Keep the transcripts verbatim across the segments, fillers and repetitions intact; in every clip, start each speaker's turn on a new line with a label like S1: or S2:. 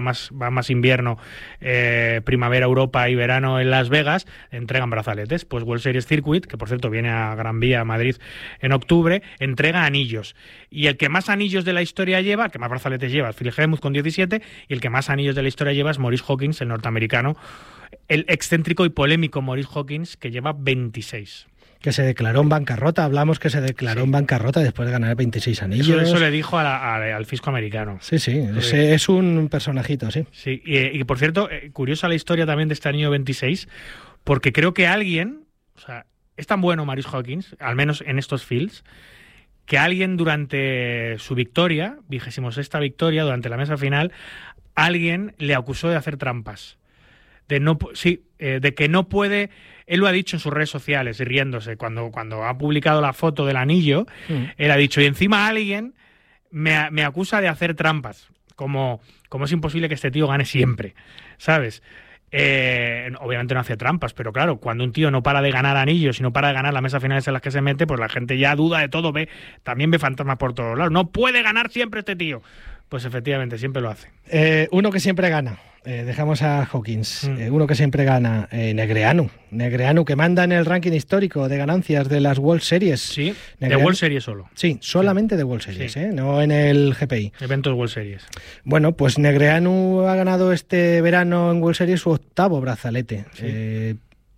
S1: más, va más invierno, eh, primavera Europa y verano en Las Vegas, entregan brazaletes. Pues World Series Circuit, que por cierto viene a Gran Vía, a Madrid, en octubre, entrega anillos. Y el que más anillos de la historia lleva, el que más brazaletes lleva, es Phil Hellmuth con diecisiete, y el que más anillos de la historia lleva es Maurice Hawkins, el norteamericano, el excéntrico y polémico Maurice Hawkins, que lleva veintiséis.
S2: Que se declaró en bancarrota, hablamos que se declaró sí. en bancarrota después de ganar veintiséis anillos.
S1: Eso, eso le dijo a la, a, al fisco americano.
S2: Sí, sí, es, es un personajito, sí.
S1: Sí, y, y por cierto, eh, curiosa la historia también de este anillo veintiséis, porque creo que alguien, o sea, es tan bueno Maurice Hawkins, al menos en estos fields, que alguien durante su victoria, vigésimo sexta victoria, durante la mesa final, alguien le acusó de hacer trampas. De no, sí, eh, de que no puede... Él lo ha dicho en sus redes sociales, riéndose, cuando, cuando ha publicado la foto del anillo, mm. él ha dicho, y encima alguien me, me acusa de hacer trampas, como, como es imposible que este tío gane siempre, ¿sabes? Eh, obviamente no hace trampas, pero claro, cuando un tío no para de ganar anillos y no para de ganar las mesas finales en las que se mete, pues la gente ya duda de todo, ve, también ve fantasmas por todos lados. No puede ganar siempre este tío. Pues efectivamente, siempre lo hace.
S2: Eh, uno que siempre gana, eh, dejamos a Hawkins, mm. eh, uno que siempre gana, eh, Negreanu. Negreanu, que manda en el ranking histórico de ganancias de las World Series.
S1: Sí,
S2: Negreanu,
S1: de World Series solo.
S2: Sí, solamente sí. de World Series, sí. eh, no en el G P I.
S1: Eventos World Series.
S2: Bueno, pues Negreanu ha ganado este verano en World Series su octavo brazalete. Sí. Eh,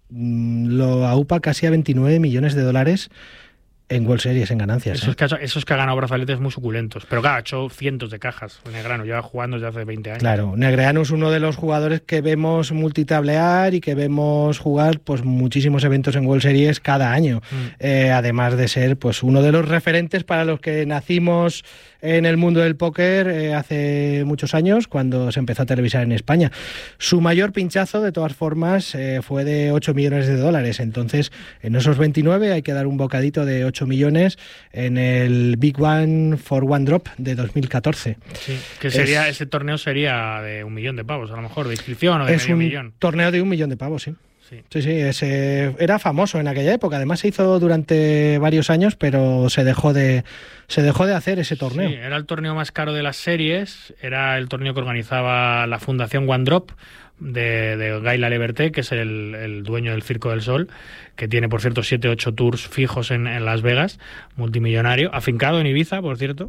S2: lo aupa casi a veintinueve millones de dólares en World Series, en ganancias.
S1: Esos,
S2: ¿eh?
S1: que ha, esos que ha ganado brazaletes muy suculentos. Pero claro, ha hecho cientos de cajas. Negreanu lleva jugando desde hace veinte años.
S2: Claro, Negreanu es uno de los jugadores que vemos multitablear y que vemos jugar pues muchísimos eventos en World Series cada año. Mm. Eh, además de ser pues uno de los referentes para los que nacimos en el mundo del póker eh, hace muchos años, cuando se empezó a televisar en España. Su mayor pinchazo, de todas formas, eh, fue de ocho millones de dólares. Entonces, en esos veintinueve hay que dar un bocadito de ocho millones en el Big One for One Drop de dos mil catorce.
S1: Sí, que sería, es, ese torneo sería de un millón de pavos, a lo mejor, de inscripción o de medio millón.
S2: Es un torneo de un millón de pavos, sí. Sí, sí, sí ese era famoso en aquella época. Además se hizo durante varios años, pero se dejó de se dejó de hacer ese torneo.
S1: Sí, era el torneo más caro de las series, era el torneo que organizaba la Fundación One Drop de, de Guy Laliberté, que es el, el dueño del Circo del Sol, que tiene, por cierto, siete ocho tours fijos en, en Las Vegas, multimillonario, afincado en Ibiza, por cierto.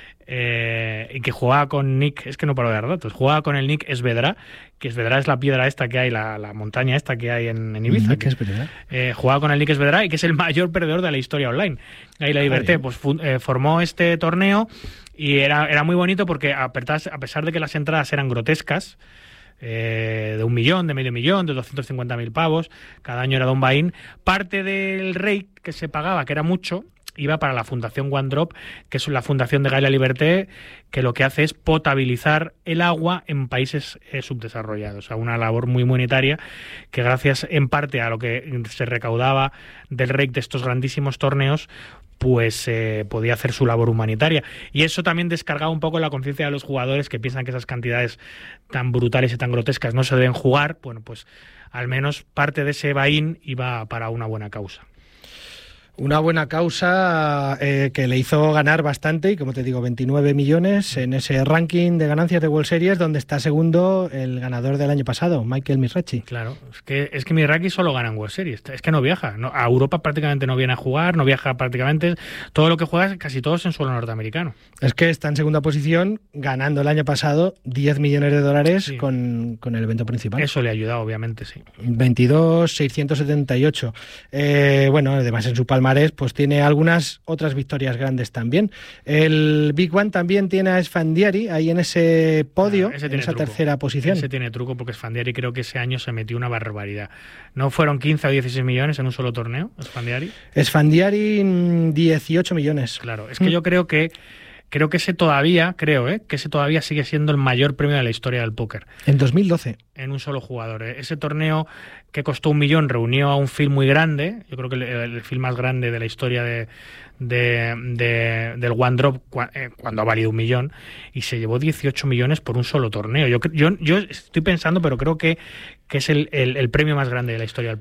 S1: Eh, y que jugaba con Nick, es que no paro de dar datos, jugaba con el Nick Svedra, que Svedra es la piedra esta que hay, la, la montaña esta que hay en, en Ibiza.
S2: Nick Svedra.
S1: Eh, jugaba con el Nick Svedra y que es el mayor perdedor de la historia online. Ahí la Liberté, pues fu- eh, formó este torneo y era, era muy bonito porque a pesar de que las entradas eran grotescas, Eh, de un millón, de medio millón, de doscientos cincuenta mil pavos, cada año era Don Bain, parte del rate que se pagaba, que era mucho, iba para la Fundación One Drop, que es la fundación de Guy Laliberté, que lo que hace es potabilizar el agua en países eh, subdesarrollados. O sea, una labor muy monetaria que, gracias en parte a lo que se recaudaba del rate de estos grandísimos torneos, pues eh, podía hacer su labor humanitaria. Y eso también descargaba un poco la conciencia de los jugadores que piensan que esas cantidades tan brutales y tan grotescas no se deben jugar. Bueno, pues al menos parte de ese buy-in iba para una buena causa.
S2: Una buena causa eh, que le hizo ganar bastante, y como te digo, veintinueve millones en ese ranking de ganancias de World Series, donde está segundo el ganador del año pasado, Michael Mizrachi.
S1: Claro, es que, es que Mizrachi solo gana en World Series, es que no viaja, no, a Europa prácticamente no viene a jugar, no viaja prácticamente, todo lo que juega casi todo es en suelo norteamericano.
S2: Es que está en segunda posición, ganando el año pasado diez millones de dólares sí. con, con el evento principal.
S1: Eso le ha ayudado, obviamente, sí.
S2: veintidós seiscientos setenta y ocho. Eh, bueno, además en su palmarés pues tiene algunas otras victorias grandes también. El Big One también tiene a Esfandiari ahí en ese podio,
S1: claro,
S2: en esa
S1: truco.
S2: tercera posición.
S1: Ese tiene truco porque Esfandiari creo que ese año se metió una barbaridad. ¿No fueron quince o dieciséis millones en un solo torneo, Esfandiari?
S2: Esfandiari, dieciocho millones.
S1: Claro, es que mm. yo creo que Creo que ese todavía, creo, ¿eh? que ese todavía sigue siendo el mayor premio de la historia del póker.
S2: En dos mil doce.
S1: En un solo jugador. ¿eh? Ese torneo que costó un millón reunió a un field muy grande, yo creo que el, el field más grande de la historia de, de, de, del One Drop cua, eh, cuando ha valido un millón, y se llevó dieciocho millones por un solo torneo. Yo, yo, yo estoy pensando, pero creo que, que es el, el, el premio más grande de la historia del póker.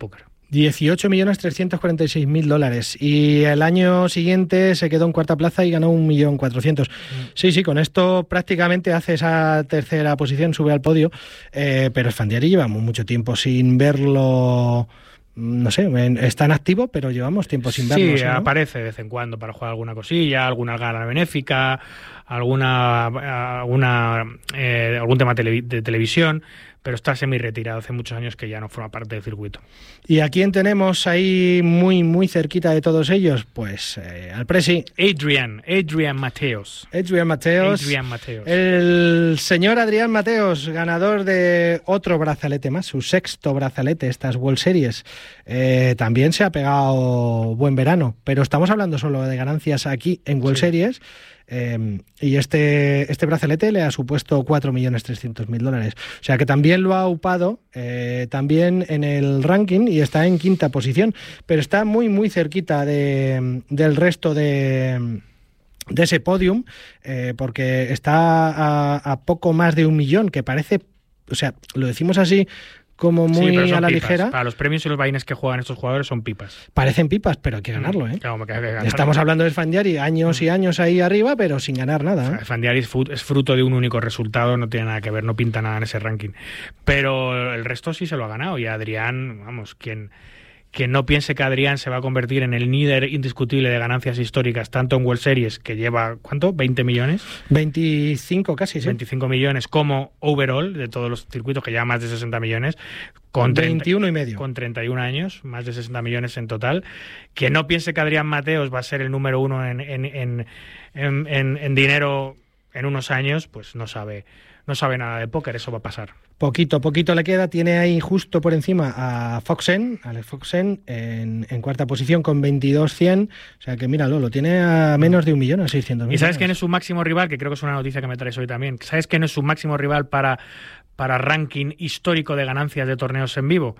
S2: dieciocho millones trescientos cuarenta y seis mil dólares. Y el año siguiente se quedó en cuarta plaza y ganó un millón cuatrocientos. Mm. Sí, sí, con esto prácticamente hace esa tercera posición, sube al podio. Eh, pero Esfandiari llevamos mucho tiempo sin verlo. No sé, está en activo, pero llevamos tiempo sin verlo.
S1: Sí, ¿no? Aparece de vez en cuando para jugar alguna cosilla, alguna gala benéfica, alguna, alguna eh, algún tema tele, de televisión, pero está semi-retirado, hace muchos años que ya no forma parte del circuito.
S2: ¿Y a quién tenemos ahí muy muy cerquita de todos ellos? Pues eh, al presi.
S1: Adrián, Adrián Mateos.
S2: Adrián Mateos.
S1: Adrián Mateos.
S2: El señor Adrián Mateos, ganador de otro brazalete más, su sexto brazalete, estas World Series. Eh, también se ha pegado buen verano, pero estamos hablando solo de ganancias aquí en World sí. Series. Eh, y este, este brazalete le ha supuesto cuatro millones trescientos mil dólares. O sea que también lo ha upado eh, también en el ranking y está en quinta posición, pero está muy muy cerquita de, del resto de, de ese podium, eh, porque está a, a poco más de un millón, que parece, o sea, lo decimos así como muy sí, a la
S1: pipas.
S2: ligera.
S1: Para los premios y los vaines que juegan estos jugadores son pipas.
S2: Parecen pipas, pero hay que ganarlo, ¿eh?
S1: Claro, que hay que ganarlo.
S2: Estamos hablando de Esfandiari, años y años ahí arriba, pero sin ganar nada, ¿eh?
S1: Esfandiari es fruto de un único resultado, no tiene nada que ver, no pinta nada en ese ranking. Pero el resto sí se lo ha ganado, y Adrián, vamos, quien... que no piense que Adrián se va a convertir en el líder indiscutible de ganancias históricas, tanto en World Series, que lleva, ¿cuánto? ¿veinte millones?
S2: veinticinco casi, sí.
S1: veinticinco millones, como overall, de todos los circuitos, que lleva más de sesenta millones. Con
S2: veintiuno y medio.
S1: Con treinta y un años, más de sesenta millones en total. Que no piense que Adrián Mateos va a ser el número uno en, en, en, en, en, en dinero en unos años, pues no sabe... No sabe nada de póker, eso va a pasar.
S2: Poquito, poquito le queda. Tiene ahí justo por encima a Foxen, Alex Foxen, en, en cuarta posición con veintidós cien. O sea que míralo, lo tiene a menos de un millón, a seiscientos mil.
S1: ¿Y sabes quién es su máximo rival? Que creo que es una noticia que me traes hoy también. ¿Sabes quién es su máximo rival para, para ranking histórico de ganancias de torneos en vivo?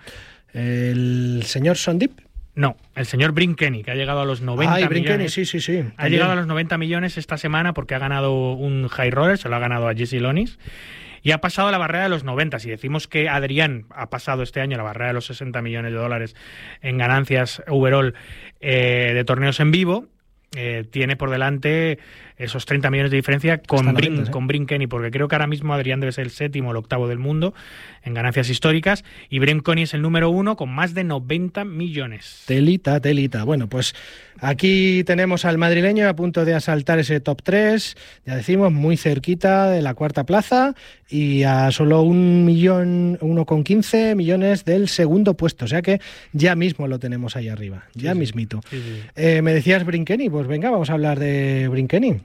S2: El señor Sondip.
S1: No, el señor Brinkeny, que ha llegado a los noventa
S2: Ay,
S1: millones.
S2: Brinkeny, sí, sí, sí.
S1: Ha
S2: también.
S1: llegado a los noventa millones esta semana porque ha ganado un high roller, se lo ha ganado a Jesse Lonis, y ha pasado la barrera de los noventa. Si decimos que Adrián ha pasado este año la barrera de los sesenta millones de dólares en ganancias overall eh, de torneos en vivo, eh, tiene por delante esos treinta millones de diferencia con, Brin, noventa, ¿eh? con Brinkeny, porque creo que ahora mismo Adrián debe ser el séptimo o el octavo del mundo en ganancias históricas, y Brinkeny es el número uno con más de noventa millones.
S2: Telita, telita. Bueno, pues aquí tenemos al madrileño a punto de asaltar ese top tres, ya decimos, muy cerquita de la cuarta plaza y a solo un millón, uno con quince millones del segundo puesto, o sea que ya mismo lo tenemos ahí arriba, ya sí, mismito. Sí, sí. Eh, me decías Brinkeny, pues venga, vamos a hablar de Brinkeny.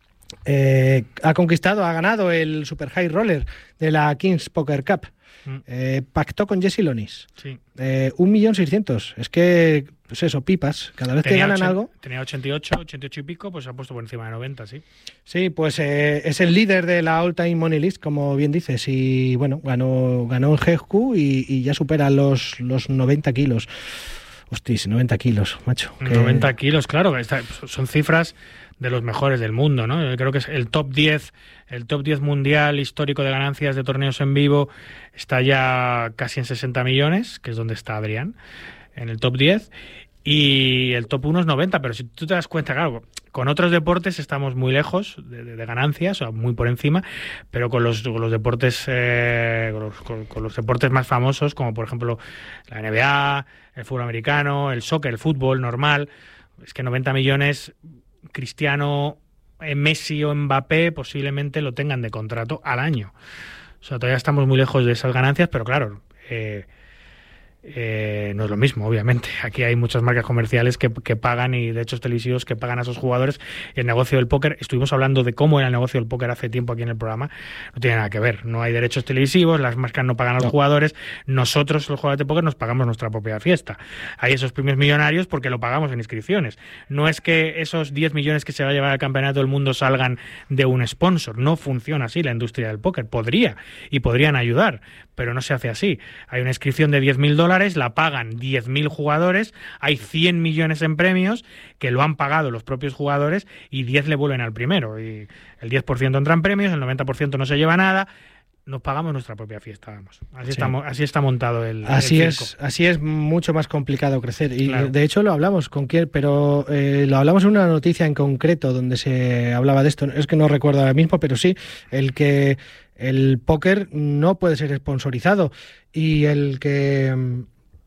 S2: Eh, ha conquistado, ha ganado el Super High Roller de la Kings Poker Cup. Mm. Eh, pactó con Jesse Lonis.
S1: Sí.
S2: Eh, un millón seiscientos. Es que, pues eso, pipas. Cada vez tenía que ganan
S1: ocho,
S2: algo.
S1: Tenía ochenta y ocho, ochenta y ocho y pico, pues se ha puesto por encima de noventa, sí.
S2: Sí, pues eh, es el líder de la All Time Money List, como bien dices. Y bueno, ganó, ganó en G E Q y, y ya supera los, los noventa kilos. Hostis, noventa kilos, macho.
S1: Que... noventa kilos, claro. Esta, son cifras de los mejores del mundo, ¿no? Yo creo que es el top diez, el top diez mundial histórico de ganancias de torneos en vivo está ya casi en sesenta millones, que es donde está Adrián, en el top diez, y el top uno es noventa, pero si tú te das cuenta, claro, con otros deportes estamos muy lejos de, de, de ganancias, o muy por encima, pero con los, con los deportes eh, con, los, con, con los deportes más famosos, como por ejemplo la N B A, el fútbol americano, el soccer, el fútbol normal, es que noventa millones... Cristiano, Messi o Mbappé posiblemente lo tengan de contrato al año. O sea, todavía estamos muy lejos de esas ganancias, pero claro, eh, eh, no es lo mismo, obviamente. Aquí hay muchas marcas comerciales que, que pagan, y derechos televisivos que pagan a esos jugadores. El negocio del póker, estuvimos hablando de cómo era el negocio del póker hace tiempo aquí en el programa, no tiene nada que ver. No hay derechos televisivos, las marcas no pagan a los no. jugadores, nosotros los jugadores de póker nos pagamos nuestra propia fiesta. Hay esos premios millonarios porque lo pagamos en inscripciones. No es que esos diez millones que se va a llevar al campeonato del mundo salgan de un sponsor. No funciona así la industria del póker. Podría, y podrían ayudar, pero no se hace así. Hay una inscripción de diez mil dólares, la pagan diez mil jugadores, hay cien millones en premios que lo han pagado los propios jugadores y diez le vuelven al primero. Y el diez por ciento entra en premios, el noventa por ciento no se lleva nada. nos pagamos nuestra propia fiesta, vamos. Así, sí. está, así está montado el,
S2: así
S1: el
S2: es, así es mucho más complicado crecer. Y
S1: claro.
S2: de hecho lo hablamos con quién, pero eh, lo hablamos en una noticia en concreto donde se hablaba de esto. Es que no recuerdo ahora mismo, pero sí, el que el póker no puede ser sponsorizado y el que...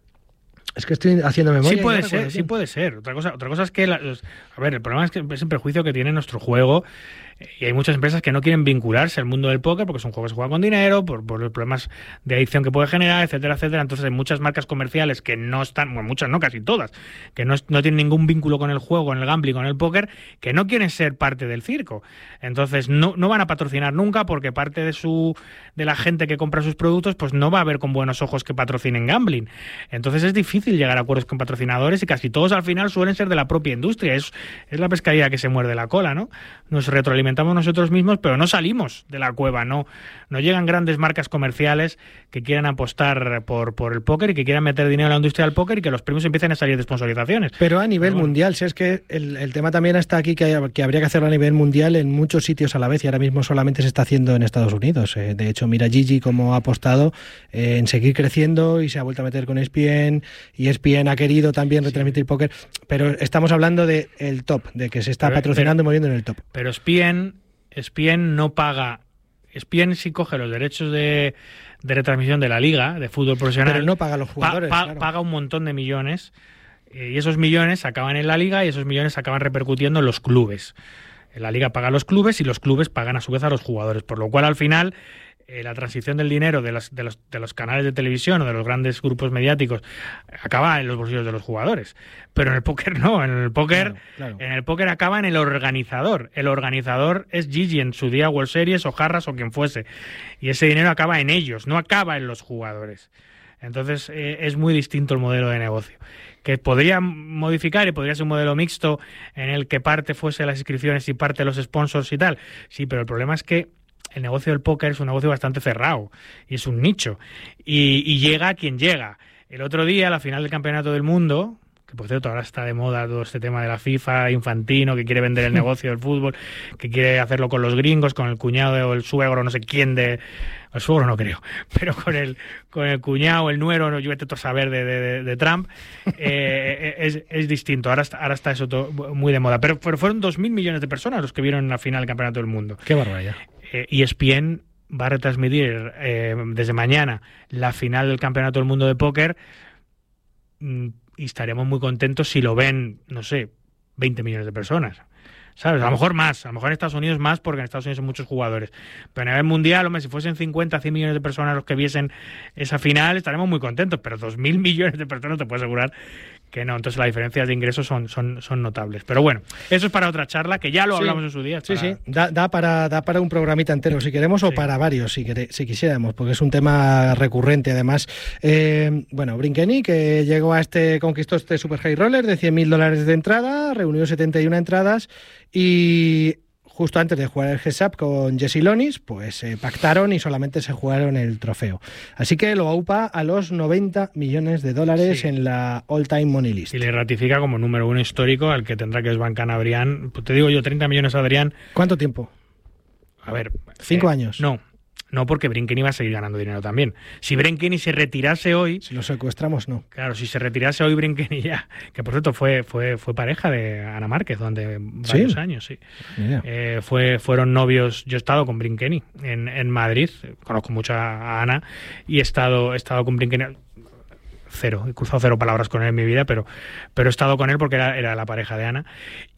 S2: Es que estoy haciendo memoria.
S1: Sí puede ser, sí puede ser. Otra cosa, otra cosa es que, la, los, a ver, el problema es que es el prejuicio que tiene nuestro juego y hay muchas empresas que no quieren vincularse al mundo del póker porque son juegos que se juegan con dinero, por, por los problemas de adicción que puede generar, etcétera, etcétera. Entonces hay muchas marcas comerciales que no están, bueno, muchas no, casi todas, que no, no tienen ningún vínculo con el juego, con el gambling, con el póker, que no quieren ser parte del circo. Entonces no, no van a patrocinar nunca porque parte de su de la gente que compra sus productos pues no va a ver con buenos ojos que patrocinen gambling. Entonces es difícil llegar a acuerdos con patrocinadores y casi todos al final suelen ser de la propia industria. Es, es la pescadilla que se muerde la cola, ¿no? Nos retroalimentamos nosotros mismos, pero no salimos de la cueva, no, no llegan grandes marcas comerciales que quieran apostar por, por el póker y que quieran meter dinero en la industria del póker y que los premios empiecen a salir de sponsorizaciones.
S2: Pero a nivel pero, mundial, si es que el, el tema también está aquí que, que habría que hacerlo a nivel mundial en muchos sitios a la vez y ahora mismo solamente se está haciendo en Estados Unidos. Eh, de hecho, mira Gigi cómo ha apostado eh, en seguir creciendo y se ha vuelto a meter con E S P N y E S P N ha querido también retransmitir sí. póker, pero estamos hablando del de top, de que se está pero, patrocinando pero, y moviendo en el top.
S1: Pero E S P N E S P N no paga. E S P N sí coge los derechos de, de retransmisión de la liga de fútbol profesional.
S2: Pero no paga a los jugadores.
S1: Pa, pa,
S2: claro.
S1: Paga un montón de millones eh, y esos millones acaban en la liga y esos millones acaban repercutiendo en los clubes. La liga paga a los clubes y los clubes pagan a su vez a los jugadores. Por lo cual al final eh, la transición del dinero de, las, de, los, de los canales de televisión o de los grandes grupos mediáticos acaba en los bolsillos de los jugadores. Pero en el póker no, en el póker, claro, claro. en el póker acaba en el organizador. El organizador es Gigi en su día, World Series o Jarras o quien fuese. Y ese dinero acaba en ellos, no acaba en los jugadores. Entonces eh, es muy distinto el modelo de negocio. Que podría modificar y podría ser un modelo mixto en el que parte fuese las inscripciones y parte los sponsors y tal. Sí, pero el problema es que el negocio del póker es un negocio bastante cerrado y es un nicho. Y, y llega quien llega. El otro día, la final del Campeonato del Mundo, que por cierto ahora está de moda todo este tema de la FIFA, Infantino, que quiere vender el negocio del fútbol, que quiere hacerlo con los gringos, con el cuñado o el suegro, no sé quién de... El suegro no creo, pero con el con el cuñado, el nuero, no, yo vete a saber de, de, de Trump, eh, es, es distinto. Ahora está, ahora está eso todo muy de moda. Pero, pero fueron dos mil millones de personas los que vieron la final del Campeonato del Mundo.
S2: Qué barbaridad.
S1: Eh, E S P N va a retransmitir eh, desde mañana la final del Campeonato del Mundo de Póker y estaríamos muy contentos si lo ven, no sé, veinte millones de personas. ¿Sabes? A lo mejor más, a lo mejor en Estados Unidos más, porque en Estados Unidos son muchos jugadores. Pero a nivel mundial, hombre, si fuesen cincuenta, cien millones de personas los que viesen esa final, estaremos muy contentos. Pero dos mil millones de personas te puedo asegurar que no. Entonces las diferencias de ingresos son, son, son notables. Pero bueno, eso es para otra charla, que ya lo sí, hablamos en su día.
S2: Sí, para... sí, da, da, para, da para un programita entero, si queremos, o sí. para varios, si, quere, si quisiéramos, porque es un tema recurrente, además. Eh, bueno, Brinkeny, que llegó a este, conquistó este Super High Roller de cien mil dólares de entrada, reunió setenta y una entradas, y justo antes de jugar el Heads Up con Jesse Lonis, pues eh, pactaron y solamente se jugaron el trofeo. Así que lo aupa a los noventa millones de dólares sí. en la all-time money list.
S1: Y le ratifica como número uno histórico al que tendrá que desbancar a Adrián. Pues te digo yo, treinta millones a Adrián.
S2: ¿Cuánto tiempo?
S1: A ver...
S2: ¿Cinco
S1: eh,
S2: años?
S1: No. No, porque Brinkeny va a seguir ganando dinero también. Si Brinkeny se retirase hoy...
S2: Si lo secuestramos, no.
S1: Claro, si se retirase hoy Brinkeny ya... Que por cierto fue fue fue pareja de Ana Márquez durante varios ¿Sí? años, sí. Eh, fue Fueron novios... Yo he estado con Brinkeny en, en Madrid. Conozco mucho a Ana. Y he estado, he estado con Brinkeny... Cero, he cruzado cero palabras con él en mi vida, pero, pero he estado con él porque era, era la pareja de Ana.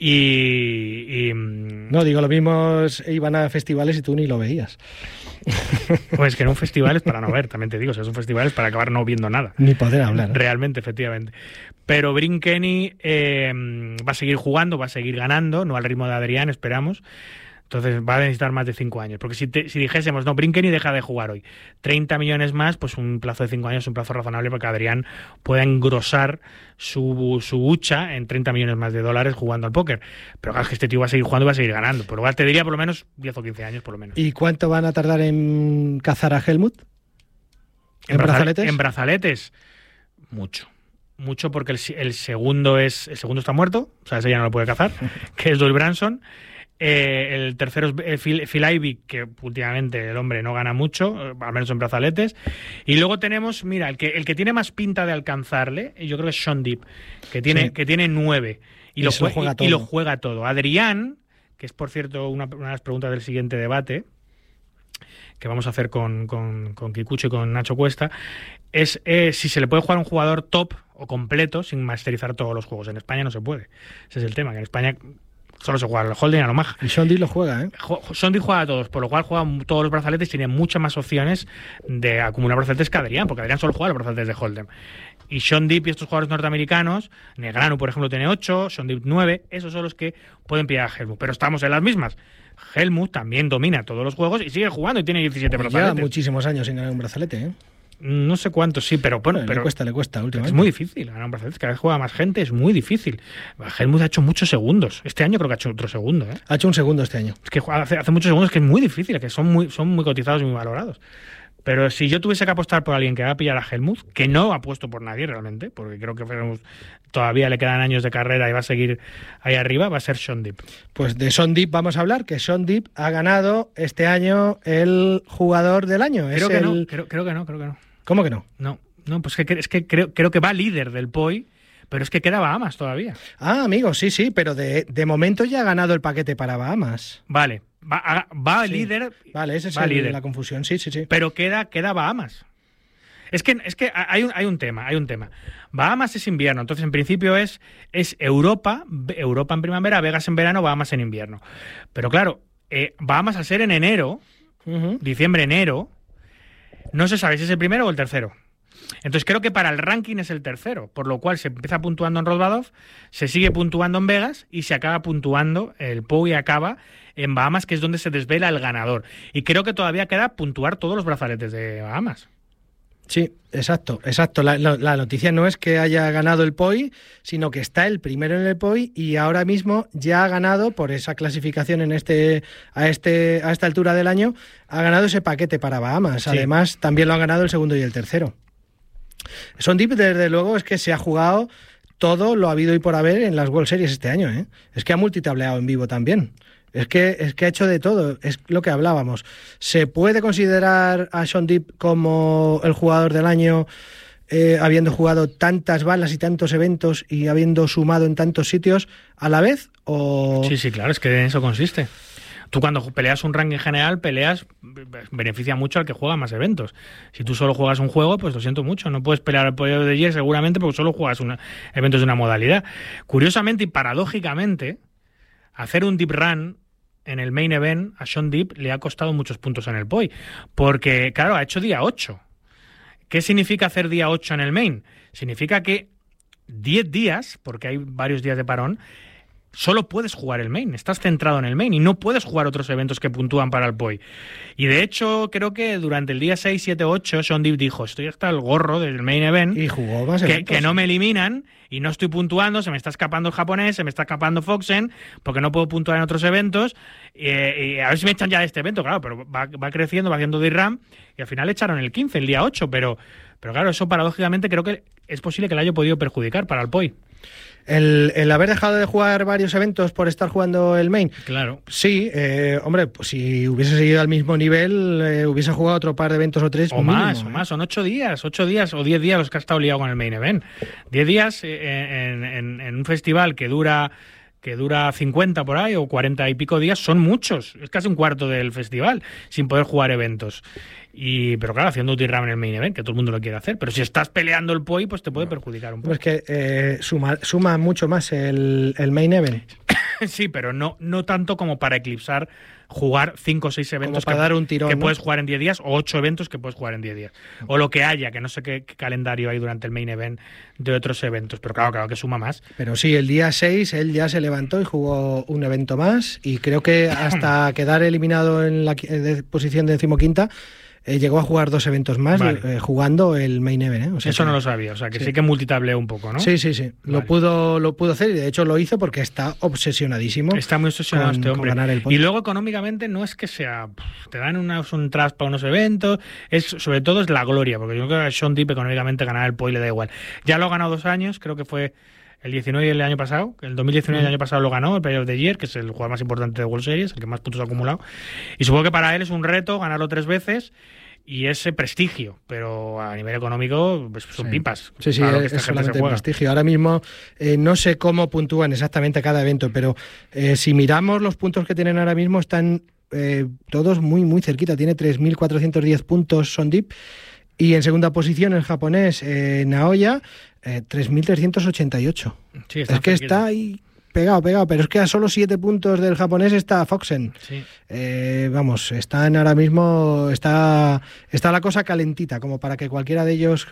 S1: Y, y...
S2: No, digo, lo mismo, iban a festivales y tú ni lo veías.
S1: Pues que en un festival es para no ver, también te digo, o sea, es un festival es para acabar no viendo nada.
S2: Ni poder hablar.
S1: Realmente, efectivamente. Pero Brinkeny eh, va a seguir jugando, va a seguir ganando, no al ritmo de Adrián, esperamos. Entonces va a necesitar más de cinco años. Porque si, te, si dijésemos, no, Brinkeny deja de jugar hoy, treinta millones más, pues un plazo de cinco años es un plazo razonable para que Adrián pueda engrosar su, su hucha en treinta millones más de dólares jugando al póker. Pero claro, es que este tío va a seguir jugando y va a seguir ganando. Por lo cual te diría por lo menos diez o quince años, por lo menos.
S2: ¿Y cuánto van a tardar en cazar a Helmut?
S1: ¿En, ¿En brazaletes? En brazaletes, mucho. Mucho porque el, el segundo es el segundo está muerto, o sea, ese ya no lo puede cazar, que es Doyle Branson. Eh, el tercero es eh, Phil, Phil Ivey, que últimamente el hombre no gana mucho, eh, al menos en brazaletes. Y luego tenemos, mira, el que, el que tiene más pinta de alcanzarle, yo creo que es Shaun Deeb, que tiene, sí. que tiene nueve. Y, y, lo juega, juega y, y lo juega todo. Adrián, que es, por cierto, una, una de las preguntas del siguiente debate, que vamos a hacer con, con, con Kikuchi y con Nacho Cuesta, es eh, si se le puede jugar a un jugador top o completo sin masterizar todos los juegos. En España no se puede. Ese es el tema, que en España solo se juega al holding, a lo maja.
S2: Y Shaun Deeb lo juega, ¿eh?
S1: Shaun Deeb juega a todos, por lo cual juega todos los brazaletes y tiene muchas más opciones de acumular brazaletes que Adrián, porque Adrián solo juega los brazaletes de hold'em. Y Shaun Deeb y estos jugadores norteamericanos, Negranu, por ejemplo, tiene ocho, Shaun Deeb nueve, esos son los que pueden pillar a Helmut. Pero estamos en las mismas. Helmut también domina todos los juegos y sigue jugando y tiene diecisiete
S2: pues
S1: brazaletes.
S2: Lleva muchísimos años sin ganar un brazalete, ¿eh?
S1: No sé cuántos, sí, pero bueno,
S2: bueno
S1: pero
S2: le cuesta, le cuesta últimamente.
S1: Es muy difícil ganar un brazalete, cada vez juega más gente, es muy difícil. Helmut ha hecho muchos segundos. Este año creo que ha hecho otro segundo, ¿eh?
S2: Ha hecho un segundo este año.
S1: Es que hace, hace muchos segundos que es muy difícil, que son muy, son muy cotizados y muy valorados. Pero si yo tuviese que apostar por alguien que va a pillar a Helmut, que no apuesto por nadie realmente, porque creo que Helmut todavía le quedan años de carrera y va a seguir ahí arriba, va a ser Shaun Deeb.
S2: Pues de Shaun Deeb vamos a hablar, que Shaun Deeb ha ganado este año el jugador del año.
S1: Creo
S2: es
S1: que
S2: el...
S1: no, creo, creo que no, creo que no.
S2: ¿Cómo que no?
S1: No, no, pues que, es que creo, creo que va líder del P O I, pero es que queda Bahamas todavía.
S2: Ah, amigo, sí, sí, pero de, de momento ya ha ganado el paquete para Bahamas.
S1: Vale. Va, va sí. líder.
S2: Vale, esa es
S1: va
S2: el,
S1: líder.
S2: la confusión, sí, sí, sí.
S1: Pero queda, queda Bahamas. Es que, es que hay, un, hay un tema, hay un tema. Bahamas es invierno, entonces en principio es, es Europa, Europa en primavera, Vegas en verano, Bahamas en invierno. Pero claro, eh, Bahamas al ser en enero, uh-huh. diciembre, enero, no se sabe si es el primero o el tercero. Entonces creo que para el ranking es el tercero, por lo cual se empieza puntuando en Rozvadov, se sigue puntuando en Vegas y se acaba puntuando, el P O I acaba en Bahamas, que es donde se desvela el ganador. Y creo que todavía queda puntuar todos los brazaletes de Bahamas.
S2: Sí, exacto, exacto. La, la, la noticia no es que haya ganado el P O I, sino que está el primero en el P O I y ahora mismo ya ha ganado, por esa clasificación en este a este a esta altura del año, ha ganado ese paquete para Bahamas. Sí. Además, también lo han ganado el segundo y el tercero. Shaun Deeb, desde luego, es que se ha jugado todo lo habido y por haber en las World Series este año, ¿eh? Es que ha multitableado en vivo también. Es que, es que ha hecho de todo, es lo que hablábamos. ¿Se puede considerar a Shaun Deeb como el jugador del año eh, habiendo jugado tantas balas y tantos eventos y habiendo sumado en tantos sitios a la vez? O...
S1: Sí, sí, claro, es que en eso consiste. Tú cuando peleas un ranking general, peleas, beneficia mucho al que juega más eventos. Si tú solo juegas un juego, pues lo siento mucho, no puedes pelear el Player of the Year seguramente porque solo juegas una, eventos de una modalidad. Curiosamente y paradójicamente, hacer un deep run en el main event a Shaun Deeb le ha costado muchos puntos en el P O I, porque claro, ha hecho día ocho. ¿Qué significa hacer día ocho en el main? Significa que diez días, porque hay varios días de parón, solo puedes jugar el main, estás centrado en el main y no puedes jugar otros eventos que puntúan para el P O I. Y de hecho, creo que durante el día seis, siete, ocho, Shaun Deeb dijo, estoy hasta el gorro del main event,
S2: y jugó más
S1: que,
S2: eventos.
S1: que no me eliminan y no estoy puntuando, se me está escapando el japonés, se me está escapando Foxen, porque no puedo puntuar en otros eventos, y, y a ver si me echan ya de este evento, claro, pero va, va creciendo, va haciendo D RAM, y al final echaron el quince, el día ocho, pero, pero claro, eso paradójicamente creo que es posible que le haya podido perjudicar para el P O I.
S2: El, el haber dejado de jugar varios eventos por estar jugando el main.
S1: Claro.
S2: Sí, eh, hombre, pues si hubiese seguido al mismo nivel, eh, hubiese jugado otro par de eventos o tres.
S1: O más,
S2: mínimo,
S1: o
S2: ¿eh?
S1: más, son ocho días, ocho días o diez días los que ha estado liado con el main event. Diez días en, en, en un festival que dura que dura cincuenta por ahí o cuarenta y pico días, son muchos, es casi un cuarto del festival sin poder jugar eventos. Y pero claro, haciendo un T-Ram en el main event, que todo el mundo lo quiere hacer, pero si estás peleando el P O I, pues te puede perjudicar un poco.
S2: Pues que eh, suma, suma mucho más el, el main event.
S1: Sí, pero no, no tanto como para eclipsar jugar cinco o seis eventos
S2: para
S1: que,
S2: dar un tirón,
S1: que
S2: ¿no?
S1: puedes jugar en diez días o ocho eventos que puedes jugar en diez días. O lo que haya, que no sé qué, qué calendario hay durante el main event de otros eventos, pero claro, claro que suma más.
S2: Pero sí, el día seis él ya se levantó y jugó un evento más y creo que hasta quedar eliminado en la de posición de decimoquinta Eh, llegó a jugar dos eventos más, vale. eh, jugando el main event. ¿eh? O sea
S1: Eso
S2: que,
S1: no lo sabía, o sea que sí,
S2: sí
S1: que multitableó un poco, ¿no?
S2: Sí, sí, sí. Vale. Lo pudo lo pudo hacer y de hecho lo hizo porque está obsesionadísimo.
S1: Está muy obsesionado
S2: con,
S1: este hombre.
S2: Con ganar el
S1: y luego económicamente no es que sea... Te dan unas, un trust para unos eventos, es sobre todo es la gloria, porque yo creo que a Shaun Deeb económicamente ganar el P O I le da igual. Ya lo ha ganado dos años, creo que fue... el diecinueve y el año pasado. El dos mil diecinueve mm. el año pasado lo ganó, el Player of the Year, que es el jugador más importante de World Series, el que más puntos ha acumulado. Y supongo que para él es un reto ganarlo tres veces y ese prestigio, pero a nivel económico pues, son sí. pipas.
S2: Sí, sí, es, es solamente prestigio. Ahora mismo eh, no sé cómo puntúan exactamente cada evento, pero eh, si miramos los puntos que tienen ahora mismo están eh, todos muy, muy cerquita. Tiene tres mil cuatrocientos diez puntos Sondip. Y en segunda posición el japonés eh, Naoya, eh, tres mil trescientos ochenta y ocho. Sí, es que está ahí pegado, pegado, pero es que a solo siete puntos del japonés está Foxen. Sí. Eh, vamos, están ahora mismo, está, está la cosa calentita, como para que cualquiera de ellos